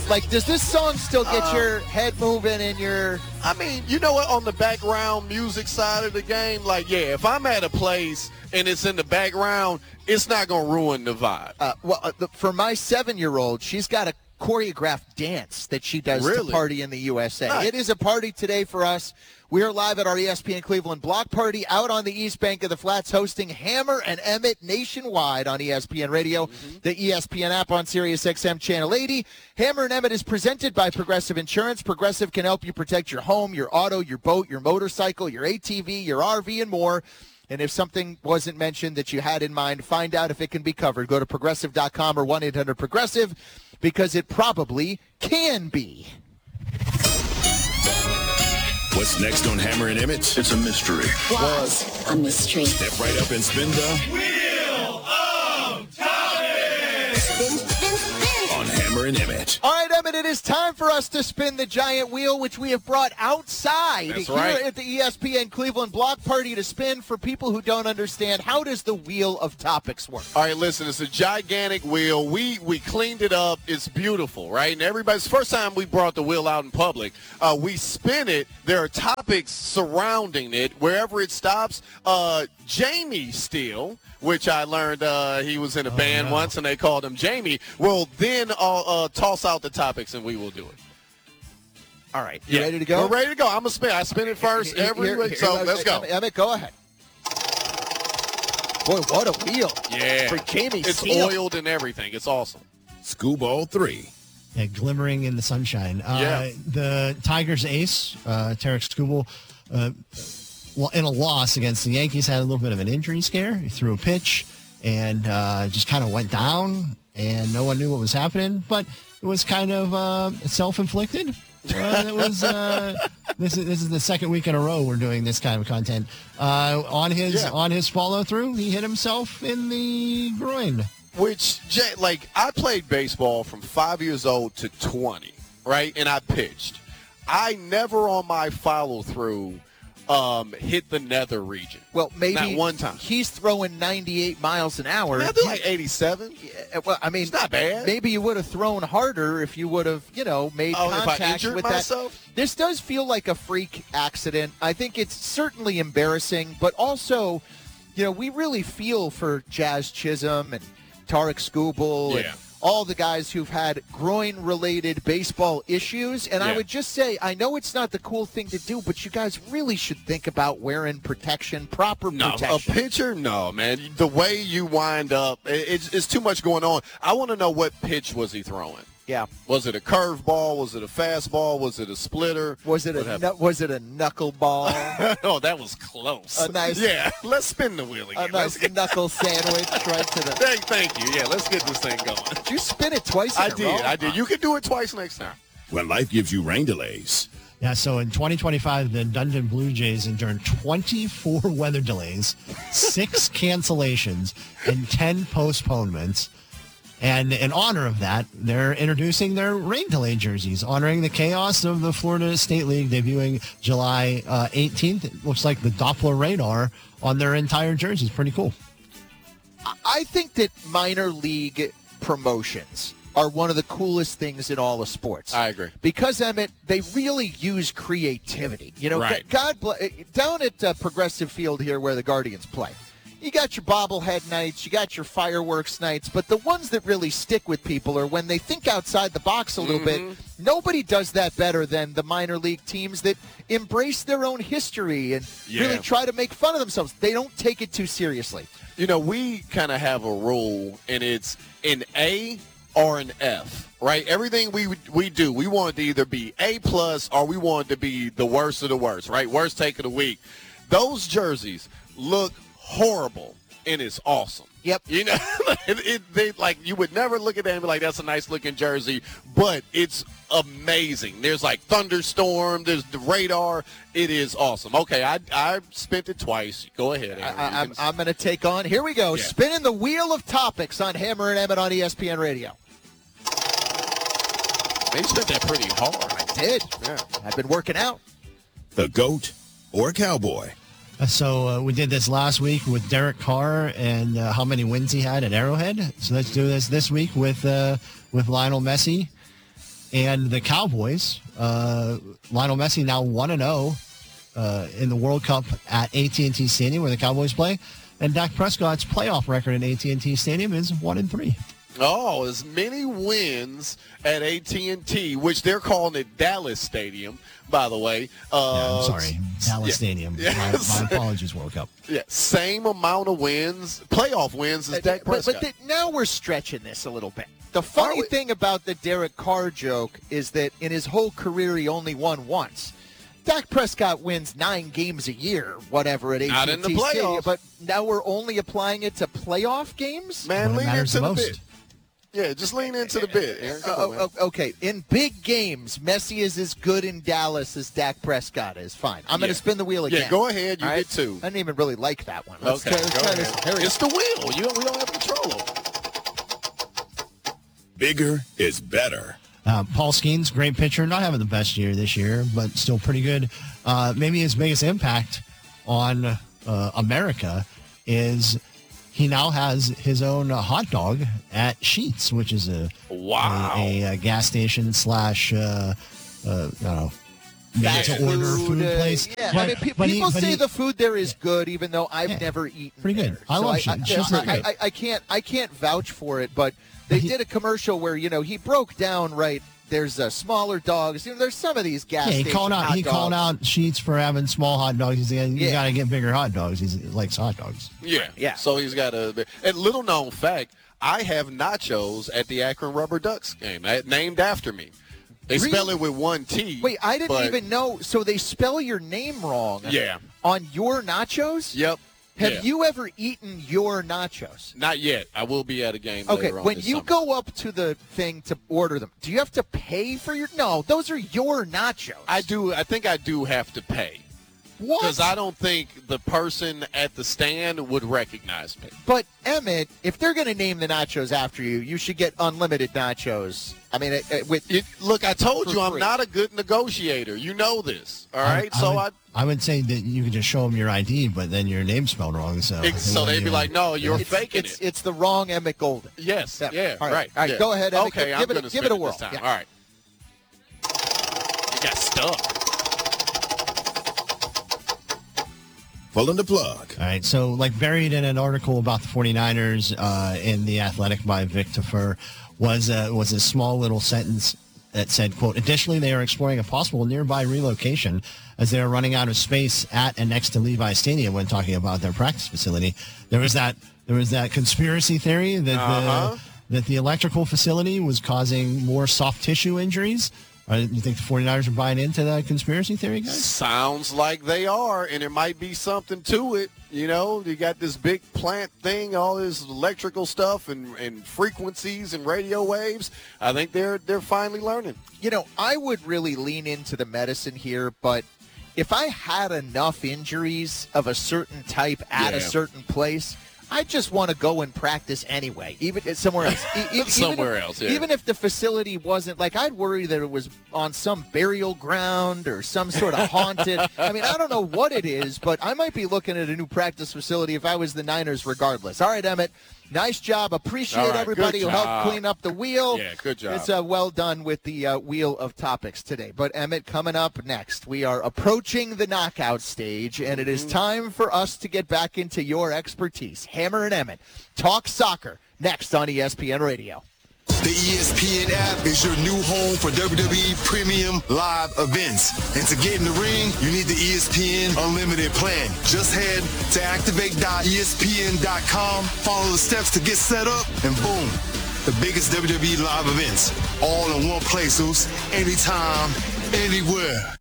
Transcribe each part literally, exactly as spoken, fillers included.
Like, does this song still get uh, your head moving and your... I mean, you know what? On the background music side of the game, like, yeah, if I'm at a place and it's in the background, it's not going to ruin the vibe. Uh, well, uh, the, for my seven-year-old, she's got a choreographed dance that she does really? to party in the U S A. Nice. It is a party today for us. We are live at our E S P N Cleveland block party out on the East Bank of the Flats, hosting Hammer and Emmett nationwide on E S P N Radio, mm-hmm. the E S P N app on Sirius X M Channel eighty. Hammer and Emmett is presented by Progressive Insurance. Progressive can help you protect your home, your auto, your boat, your motorcycle, your A T V, your R V, and more. And if something wasn't mentioned that you had in mind, find out if it can be covered. Go to progressive dot com or one eight hundred progressive, because it probably can be. What's next on Hammer and Emmett? It's a mystery. Was a mystery. Step right up and spin the Wheel of Topics. Spin, spin, spin. On Hammer and Emmett. All right, Emmett, it is time for us to spin the giant wheel, which we have brought outside That's here right. at the E S P N Cleveland block party to spin. For people who don't understand, how does the Wheel of Topics work? All right, listen, it's a gigantic wheel. We we cleaned it up. It's beautiful, right? And everybody's first time we brought the wheel out in public. Uh, we spin it. There are topics surrounding it. Wherever it stops, uh, Jamie Steele, which I learned uh, he was in a oh, band no. once, and they called him Jamie, will then uh, uh, toss out the topics, and we will do it. All right. You yeah. ready to go? We're ready to go. I'm going to spin. I spin it first every here, week, here, so here, let's go. Emmett, go ahead. Boy, what a wheel. Yeah. For Jamie It's Steele. oiled and everything. It's awesome. Schoolball three. Yeah, glimmering in the sunshine. Uh, yeah. The Tigers ace, uh, Tarek Skubal, uh, well, in a loss against the Yankees, had a little bit of an injury scare. He threw a pitch and uh, just kind of went down, and no one knew what was happening. But it was kind of uh, self-inflicted. Uh, it was. Uh, this is this is the second week in a row we're doing this kind of content. Uh, on his yeah. on his follow through, he hit himself in the groin. Which, Jay, like, I played baseball from five years old to twenty, right? And I pitched. I never on my follow through um, hit the nether region. Well, maybe not one time. He's throwing ninety-eight miles an hour. Man, I do like eighty-seven. Yeah, well, I mean, it's not bad. Maybe you would have thrown harder if you would have, you know, made oh, contact if I injured with myself? that. This does feel like a freak accident. I think it's certainly embarrassing, but also, you know, we really feel for Jazz Chisholm and Tarek Skubal yeah. and all the guys who've had groin-related baseball issues. And yeah. I would just say, I know it's not the cool thing to do, but you guys really should think about wearing protection, proper no, protection. A pitcher? No, man. The way you wind up, it's, it's too much going on. I want to know what pitch was he throwing. Yeah. Was it a curveball? Was it a fastball? Was it a splitter? Was it a nu- was it a knuckleball? Oh, that was close. A nice, yeah. Let's spin the wheel again. A nice get... knuckle sandwich right to the. Thank, thank you. Yeah, let's get this thing going. Did you spin it twice? In I a did. row? I did. You can do it twice next time. When life gives you rain delays. Yeah, so in twenty twenty-five, the Dundon Blue Jays endured twenty-four weather delays, six cancellations, and ten postponements. And in honor of that, they're introducing their rain delay jerseys, honoring the chaos of the Florida State League debuting July uh, eighteenth. It looks like the Doppler radar on their entire jerseys. Pretty cool. I think that minor league promotions are one of the coolest things in all of sports. I agree. Because, Emmett, they really use creativity. You know, right. God bless, down at uh, Progressive Field here where the Guardians play, you got your bobblehead nights, you got your fireworks nights, but the ones that really stick with people are when they think outside the box a little mm-hmm. bit. Nobody does that better than the minor league teams that embrace their own history and yeah. really try to make fun of themselves. They don't take it too seriously. You know, we kind of have a rule, and it's an A or an F, right? Everything we we do, we want it to either be A plus or we want it to be the worst of the worst, right? Worst take of the week. Those jerseys look horrible, and it's awesome. Yep. You know, it, it, they, like, you would never look at that and be like, that's a nice-looking jersey, but it's amazing. There's, like, thunderstorm. There's the radar. It is awesome. Okay, I I spent it twice. Go ahead, Aaron. I, I'm, I'm going to take on. Here we go. Yeah. Spinning the wheel of topics on Hammer and Emmett on E S P N Radio. Man, you spent that pretty hard. I did. Yeah. I've been working out. The GOAT or Cowboy. So uh, we did this last week with Derek Carr and uh, how many wins he had at Arrowhead. So let's do this this week with uh, with Lionel Messi. And the Cowboys, uh, Lionel Messi now one and oh uh, in the World Cup at A T and T Stadium where the Cowboys play. And Dak Prescott's playoff record in A T and T Stadium is one and three. Oh, as many wins at A T and T, which they're calling it Dallas Stadium, by the way. Uh, yeah, I'm sorry, Dallas yeah. Stadium. Yes. My, my apologies, World Cup. Yeah, same amount of wins, playoff wins as Dak But, Prescott. but the, now we're stretching this a little bit. The funny thing about the Derek Carr joke is that in his whole career he only won once. Dak Prescott wins nine games a year, whatever, at A T and T Not in the Stadium, playoffs. but now we're only applying it to playoff games? Man, When it lean matters into the the, most. bit. Yeah, just lean into the bit, Aaron. Come Uh, on, man. oh, okay, in big games, Messi is as good in Dallas as Dak Prescott is. Fine. I'm going Yeah. to spin the wheel again. Yeah, go ahead. You All get right? two. I didn't even really like that one. Let's Okay, try- let's go try ahead. this. Here we It's the wheel. You don't, we don't have control over it. Bigger is better. Uh, Paul Skeens, great pitcher, not having the best year this year, but still pretty good. Uh, maybe his biggest impact on uh, America is he now has his own uh, hot dog at Sheetz, which is a Wow. a, a, a gas station slash uh, uh, I don't know made to Fast order food uh, place. Yeah, But- I mean, pe- but he- people but say he- the food there is good, even though I've Yeah, never eaten. pretty good. there. I So love I, Sheetz. I, Sheetz is I, great. I, I can't. I can't vouch for it, but they He- did a commercial where you know he broke down right. There's uh, smaller dogs. You know, there's some of these gas Yeah, he station called out. hot He called dogs. out Sheets for having small hot dogs. He's like, you Yeah. got to get bigger hot dogs. He's, he likes hot dogs. Yeah. Yeah. So he's got a and little known fact, I have nachos at the Akron Rubber Ducks game, I- named after me. They Really? spell it with one T. Wait, I didn't but- even know. So they spell your name wrong. Yeah. On your nachos. Yep. Have Yeah. you ever eaten your nachos? Not yet. I will be at a game Okay, later on when this you summer. go up to the thing to order them, do you have to pay for your? No, those are your nachos. I do. I think I do have to pay What? because I don't think the person at the stand would recognize me. But Emmett, if they're going to name the nachos after you, you should get unlimited nachos. I mean, it, it, with It, look, I told For you I'm free. not a good negotiator. You know this. All I- right. I so would, I. I would say that you could just show them your I D, but then your name's spelled wrong. So, Ex- so they'd be like, "No, you're it's, faking it's, it." it's the wrong Emmett Golden. Yes. Yeah. All right. right. All right. yeah. Go ahead, Emmett. Okay. Give I'm it a- gonna give spin it a this whirl. time. Yeah. All right. You got stuck. Pulling the plug. All right, so like buried in an article about the 49ers uh, in The Athletic by Vic Tafur was a, was a small little sentence that said, quote, additionally, they are exploring a possible nearby relocation as they are running out of space at and next to Levi Stadium when talking about their practice facility. There was that there was that conspiracy theory that Uh-huh. the that the electrical facility was causing more soft tissue injuries. Uh, you think the 49ers are buying into that conspiracy theory, guys? Sounds like they are, and there might be something to it. You know, you got this big plant thing, all this electrical stuff and, and frequencies and radio waves. I think they're they're finally learning. You know, I would really lean into the medicine here, but if I had enough injuries of a certain type at a Yeah. certain place, I just want to go and practice anyway, even somewhere else. E- e- even Somewhere if- else, yeah. Even if the facility wasn't like, I'd worry that it was on some burial ground or some sort of haunted. I mean, I don't know what it is, but I might be looking at a new practice facility if I was the Niners, regardless. All right, Emmett. Nice job. Appreciate All right, everybody good who helped job. clean up the wheel. Yeah, good job. It's uh, well done with the uh, wheel of topics today. But Emmett, coming up next, we are approaching the knockout stage, and it is Mm-hmm. time for us to get back into your expertise. Hammer and Emmett talk soccer next on E S P N Radio. The E S P N app is your new home for W W E Premium Live events. And to get in the ring, you need the E S P N Unlimited plan. Just head to activate dot E S P N dot com, follow the steps to get set up, and boom, the biggest W W E live events. All in one place, Zeus. Anytime, anywhere.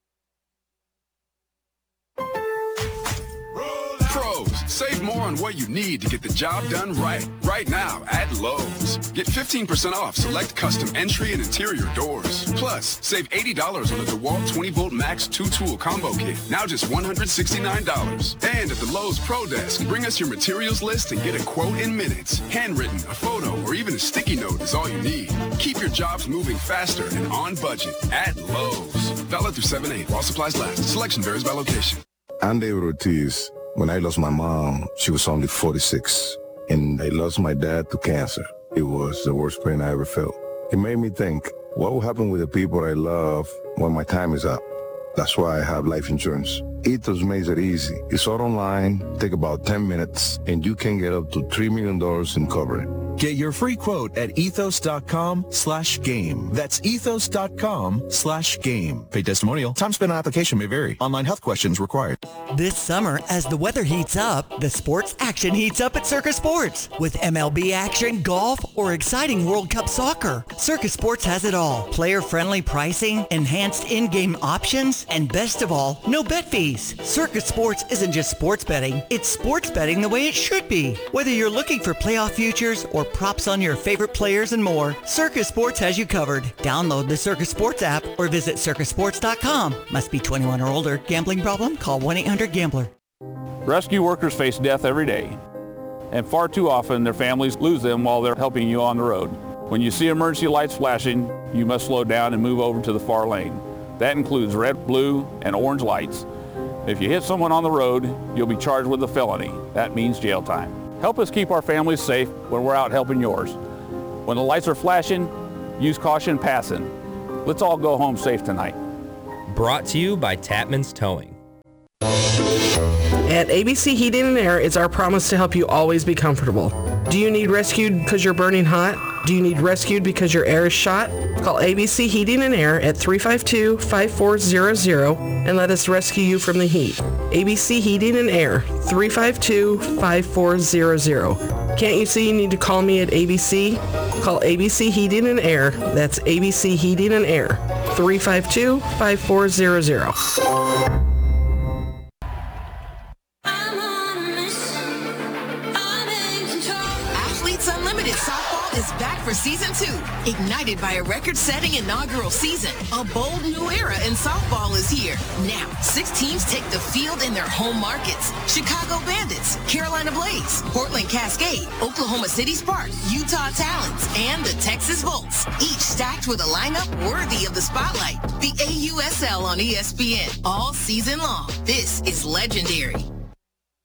Pros, save more on what you need to get the job done right. Right now at Lowe's. Get fifteen percent off select custom entry and interior doors. Plus, save eighty dollars on the DeWalt twenty volt Max two-tool combo kit. Now just one hundred sixty-nine dollars. And at the Lowe's Pro Desk, bring us your materials list and get a quote in minutes. Handwritten, a photo, or even a sticky note is all you need. Keep your jobs moving faster and on budget at Lowe's. Valid through seven eight while supplies last. Selection varies by location. I'm David Ortiz. When I lost my mom, she was only forty-six, and I lost my dad to cancer. It was the worst pain I ever felt. It made me think, What will happen with the people I love when my time is up? That's why I have life insurance. Ethos makes it easy. It's all online, take about ten minutes, and you can get up to three million dollars in coverage. Get your free quote at ethos.com slash game. That's ethos.com slash game. Paid testimonial. Time spent on application may vary. Online health questions required. This summer, as the weather heats up, the sports action heats up at Circus Sports. With M L B action, golf, or exciting World Cup soccer, Circus Sports has it all. Player-friendly pricing, enhanced in-game options, and best of all, no bet fees. Circus Sports isn't just sports betting, it's sports betting the way it should be. Whether you're looking for playoff futures or props on your favorite players and more, Circus Sports has you covered. Download the Circus Sports app or visit circus sports dot com. Must be twenty-one or older. Gambling problem? Call one eight hundred gambler. Rescue workers face death every day, and far too often their families lose them while they're helping you on the road. When you see emergency lights flashing, you must slow down and move over to the far lane. That includes red, blue, and orange lights. If you hit someone on the road, you'll be charged with a felony. That means jail time. Help us keep our families safe when we're out helping yours. When the lights are flashing, use caution passing. Let's all go home safe tonight. Brought to you by Tapman's Towing. At A B C Heating and Air, it's our promise to help you always be comfortable. Do you need rescued because you're burning hot? Do you need rescued because your air is shot? Call A B C Heating and Air at three five two, five four zero zero and let us rescue you from the heat. A B C Heating and Air, three five two, five four zero zero. Can't you see you need to call me at A B C? Call A B C Heating and Air. That's A B C Heating and Air, three five two, five four zero zero. For season two, ignited by a record-setting inaugural season, a bold new era in softball is here. Now, six teams take the field in their home markets. Chicago Bandits, Carolina Blaze, Portland Cascade, Oklahoma City Sparks, Utah Talons, and the Texas Volts, each stacked with a lineup worthy of the spotlight. The A U S L on E S P N all season long. This is legendary.